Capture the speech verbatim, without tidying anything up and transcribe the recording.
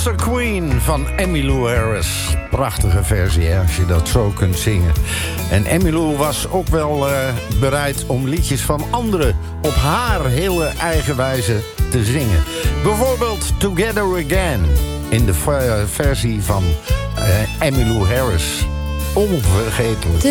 Monster Queen van Emmylou Harris. Prachtige versie, hè, als je dat zo kunt zingen. En Emmylou was ook wel uh, bereid om liedjes van anderen op haar hele eigen wijze te zingen. Bijvoorbeeld Together Again in de versie van uh, Emmylou Harris. Onvergetelijk.